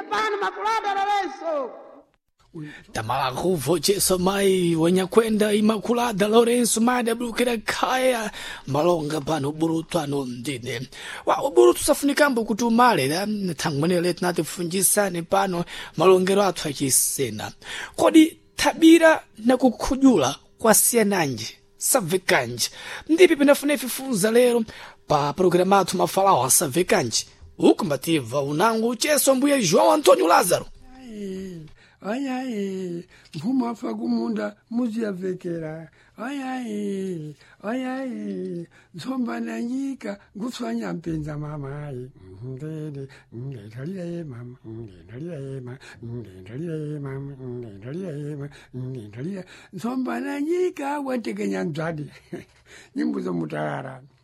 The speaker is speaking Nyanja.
pano Makulada Lorenzo. Tamala kuvo cheso mai wanyakwenda Imakulada Lorenzo mada blukira kaya malonga pano burutu ano ndine wa burutu safunikambo kuti umale thangwene leti nati funjisane pano malongero athu achisena kodi tabira na kukhujula kwa siyananji savekanji ndipi pinafune fifunza lero pa programa athu mafalawa savekanji ukumbativa unangu cheso mbuye João Antônio Lázaro. Ai, mpuma fakumunda muziyavekera. Ai, nzomba na nyika nguswanya mpenza mama ai. Ndalile mama, nzomba na nyika watekenya nzadi. Nyimbo za mutara.